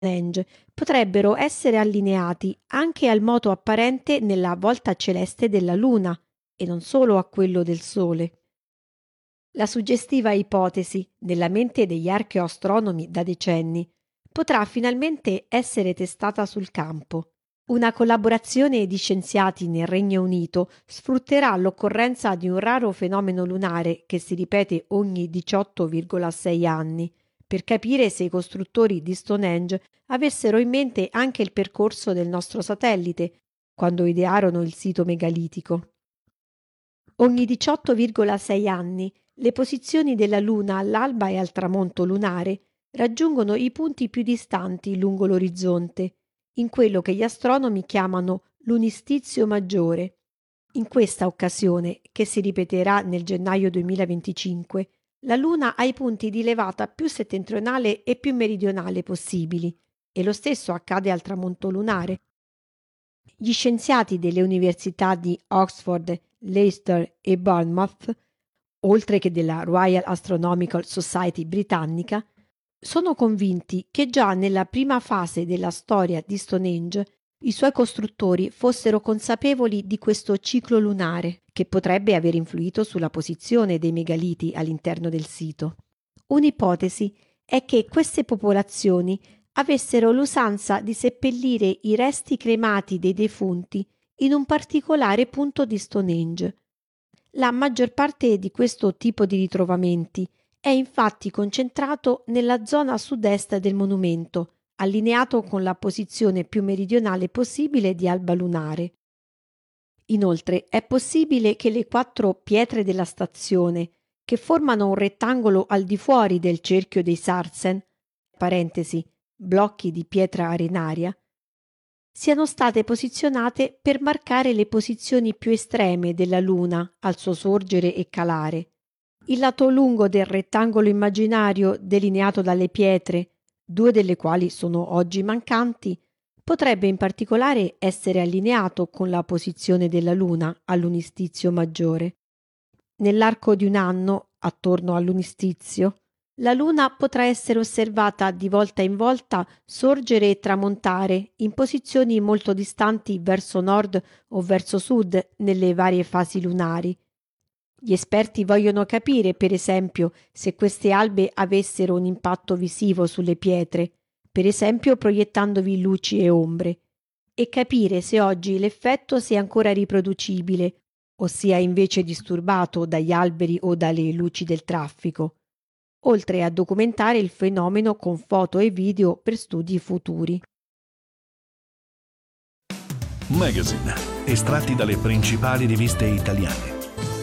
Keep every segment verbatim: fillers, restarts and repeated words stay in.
Stonehenge potrebbero essere allineati anche al moto apparente nella volta celeste della Luna e non solo a quello del Sole. La suggestiva ipotesi, nella mente degli archeoastronomi da decenni, potrà finalmente essere testata sul campo. Una collaborazione di scienziati nel Regno Unito sfrutterà l'occorrenza di un raro fenomeno lunare che si ripete ogni diciotto virgola sei anni per capire se i costruttori di Stonehenge avessero in mente anche il percorso del nostro satellite quando idearono il sito megalitico. Ogni diciotto virgola sei anni le posizioni della Luna all'alba e al tramonto lunare raggiungono i punti più distanti lungo l'orizzonte, in quello che gli astronomi chiamano l'unistizio maggiore. In questa occasione, che si ripeterà nel gennaio duemilaventicinque, la Luna ha i punti di levata più settentrionale e più meridionale possibili, e lo stesso accade al tramonto lunare. Gli scienziati delle università di Oxford, Leicester e Bournemouth, oltre che della Royal Astronomical Society britannica, sono convinti che già nella prima fase della storia di Stonehenge i suoi costruttori fossero consapevoli di questo ciclo lunare che potrebbe aver influito sulla posizione dei megaliti all'interno del sito. Un'ipotesi è che queste popolazioni avessero l'usanza di seppellire i resti cremati dei defunti in un particolare punto di Stonehenge. La maggior parte di questo tipo di ritrovamenti è infatti concentrato nella zona sud-est del monumento, allineato con la posizione più meridionale possibile di alba lunare. Inoltre è possibile che le quattro pietre della stazione, che formano un rettangolo al di fuori del cerchio dei Sarsen, parentesi, blocchi di pietra arenaria, siano state posizionate per marcare le posizioni più estreme della Luna al suo sorgere e calare. Il lato lungo del rettangolo immaginario delineato dalle pietre, due delle quali sono oggi mancanti, potrebbe in particolare essere allineato con la posizione della Luna all'unistizio maggiore. Nell'arco di un anno, attorno all'unistizio, la Luna potrà essere osservata di volta in volta sorgere e tramontare in posizioni molto distanti verso nord o verso sud nelle varie fasi lunari. Gli esperti vogliono capire, per esempio, se queste albe avessero un impatto visivo sulle pietre, per esempio proiettandovi luci e ombre, e capire se oggi l'effetto sia ancora riproducibile o sia invece disturbato dagli alberi o dalle luci del traffico, oltre a documentare il fenomeno con foto e video per studi futuri. Magazine, estratti dalle principali riviste italiane.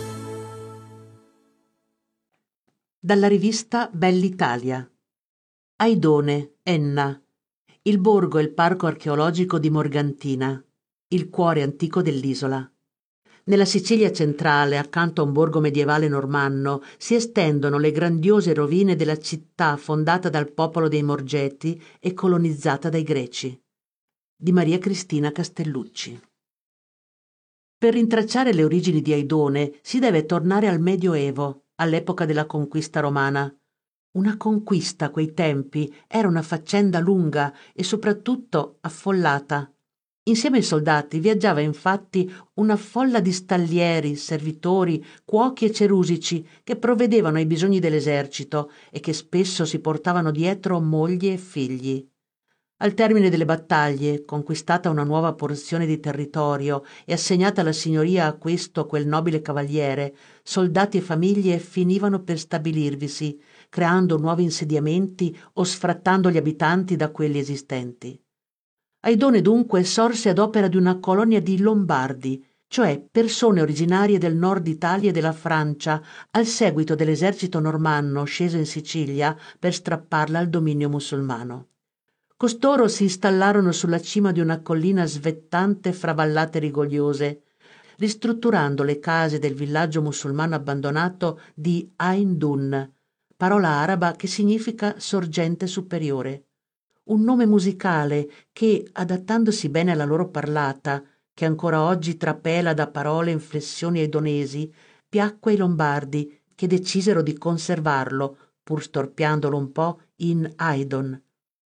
Dalla rivista Bell'Italia. Aidone, Enna. Il borgo e il parco archeologico di Morgantina, il cuore antico dell'isola. Nella Sicilia centrale, accanto a un borgo medievale normanno, si estendono le grandiose rovine della città fondata dal popolo dei Morgeti e colonizzata dai Greci. Di Maria Cristina Castellucci. Per rintracciare le origini di Aidone si deve tornare al Medioevo, all'epoca della conquista romana. Una conquista a quei tempi era una faccenda lunga e soprattutto affollata. Insieme ai soldati viaggiava infatti una folla di stallieri, servitori, cuochi e cerusici che provvedevano ai bisogni dell'esercito e che spesso si portavano dietro mogli e figli. Al termine delle battaglie, conquistata una nuova porzione di territorio e assegnata la signoria a questo o quel nobile cavaliere, soldati e famiglie finivano per stabilirvisi, creando nuovi insediamenti o sfrattando gli abitanti da quelli esistenti. Aidone dunque sorse ad opera di una colonia di Lombardi, cioè persone originarie del nord Italia e della Francia, al seguito dell'esercito normanno sceso in Sicilia per strapparla al dominio musulmano. Costoro si installarono sulla cima di una collina svettante fra vallate rigogliose, ristrutturando le case del villaggio musulmano abbandonato di Ain Dun, parola araba che significa sorgente superiore. Un nome musicale che, adattandosi bene alla loro parlata, che ancora oggi trapela da parole e inflessioni aidonesi, piacque ai lombardi, che decisero di conservarlo, pur storpiandolo un po', in Aidon.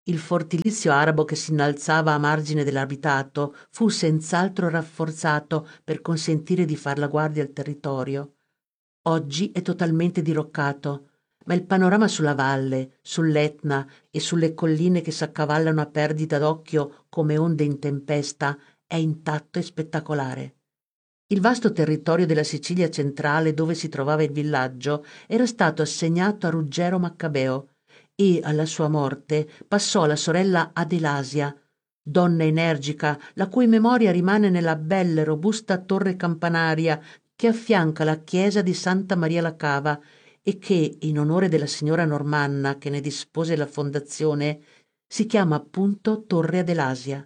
Il fortilizio arabo che si innalzava a margine dell'abitato fu senz'altro rafforzato per consentire di far la guardia al territorio. Oggi è totalmente diroccato, ma il panorama sulla valle, sull'Etna e sulle colline che s'accavallano a perdita d'occhio come onde in tempesta è intatto e spettacolare. Il vasto territorio della Sicilia centrale dove si trovava il villaggio era stato assegnato a Ruggero Maccabeo e alla sua morte passò alla sorella Adelasia, donna energica la cui memoria rimane nella bella e robusta torre campanaria che affianca la chiesa di Santa Maria la Cava e che, in onore della signora Normanna che ne dispose la fondazione, si chiama appunto Torre Adelasia.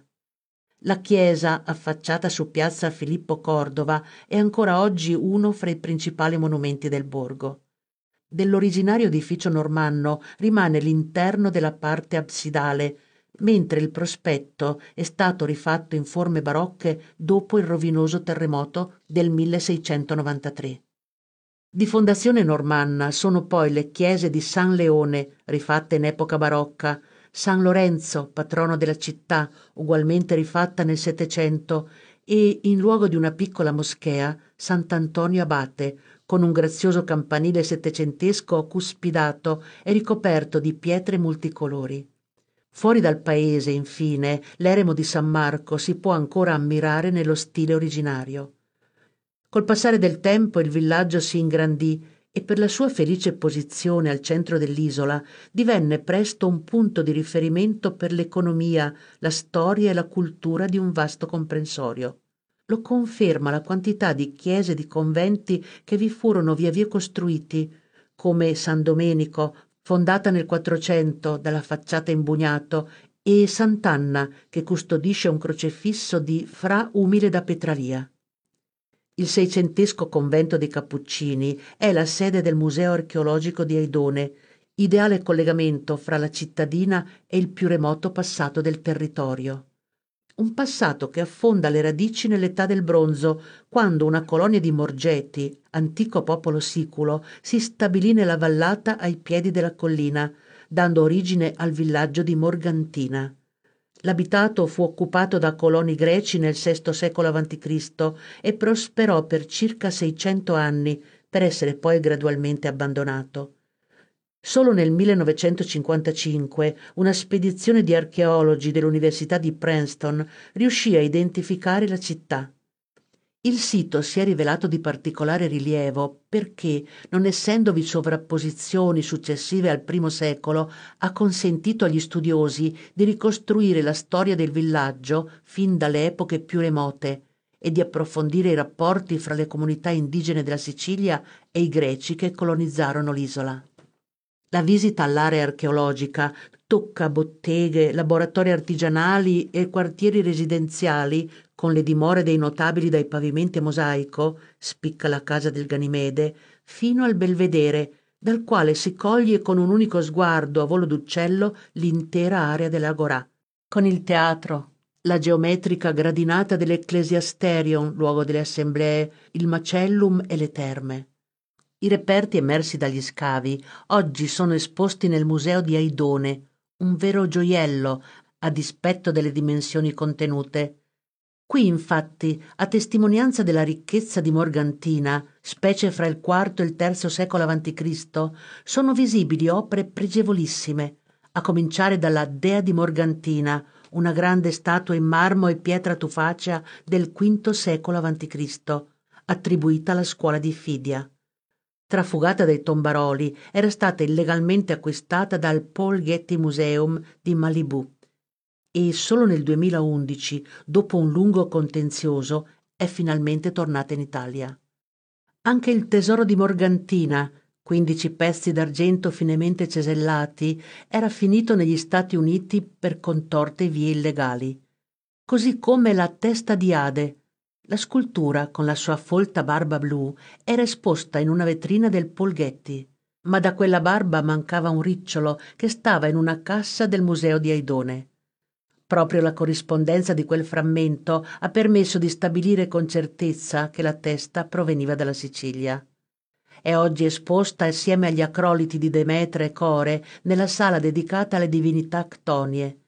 La chiesa, affacciata su piazza Filippo Cordova, è ancora oggi uno fra i principali monumenti del borgo. Dell'originario edificio normanno rimane l'interno della parte absidale, mentre il prospetto è stato rifatto in forme barocche dopo il rovinoso terremoto del milleseicentonovantatré. Di fondazione normanna sono poi le chiese di San Leone, rifatte in epoca barocca, San Lorenzo, patrono della città, ugualmente rifatta nel Settecento, e, in luogo di una piccola moschea, Sant'Antonio Abate, con un grazioso campanile settecentesco cuspidato e ricoperto di pietre multicolori. Fuori dal paese, infine, l'eremo di San Marco si può ancora ammirare nello stile originario. Col passare del tempo il villaggio si ingrandì e per la sua felice posizione al centro dell'isola divenne presto un punto di riferimento per l'economia, la storia e la cultura di un vasto comprensorio. Lo conferma la quantità di chiese e di conventi che vi furono via via costruiti, come San Domenico, fondata nel Quattrocento dalla facciata in bugnato, e Sant'Anna, che custodisce un crocefisso di Fra Umile da Petralia. Il seicentesco convento dei Cappuccini è la sede del Museo archeologico di Aidone, ideale collegamento fra la cittadina e il più remoto passato del territorio. Un passato che affonda le radici nell'età del bronzo, quando una colonia di Morgeti, antico popolo siculo, si stabilì nella vallata ai piedi della collina, dando origine al villaggio di Morgantina. L'abitato fu occupato da coloni greci nel sesto secolo avanti Cristo e prosperò per circa seicento anni, per essere poi gradualmente abbandonato. Solo nel millenovecentocinquantacinque una spedizione di archeologi dell'Università di Princeton riuscì a identificare la città. Il sito si è rivelato di particolare rilievo perché, non essendovi sovrapposizioni successive al primo secolo, ha consentito agli studiosi di ricostruire la storia del villaggio fin dalle epoche più remote e di approfondire i rapporti fra le comunità indigene della Sicilia e i greci che colonizzarono l'isola. La visita all'area archeologica tocca botteghe, laboratori artigianali e quartieri residenziali con le dimore dei notabili dai pavimenti a mosaico, spicca la casa del Ganimede, fino al belvedere, dal quale si coglie con un unico sguardo a volo d'uccello l'intera area dell'Agorà, con il teatro, la geometrica gradinata dell'Ecclesiasterion, luogo delle assemblee, il macellum e le terme. I reperti emersi dagli scavi oggi sono esposti nel museo di Aidone, un vero gioiello a dispetto delle dimensioni contenute. Qui, infatti, a testimonianza della ricchezza di Morgantina, specie fra il quarto e il terzo secolo avanti Cristo, sono visibili opere pregevolissime, a cominciare dalla Dea di Morgantina, una grande statua in marmo e pietra tufacea del quinto secolo avanti Cristo, attribuita alla scuola di Fidia. Trafugata dai tombaroli, era stata illegalmente acquistata dal Paul Getty Museum di Malibu e solo nel duemilaundici, dopo un lungo contenzioso, è finalmente tornata in Italia. Anche il tesoro di Morgantina, quindici pezzi d'argento finemente cesellati, era finito negli Stati Uniti per contorte vie illegali. Così come la testa di Ade. La scultura, con la sua folta barba blu, era esposta in una vetrina del Paul Getty, ma da quella barba mancava un ricciolo che stava in una cassa del museo di Aidone. Proprio la corrispondenza di quel frammento ha permesso di stabilire con certezza che la testa proveniva dalla Sicilia. È oggi esposta assieme agli acroliti di Demetre e Core nella sala dedicata alle divinità ctonie.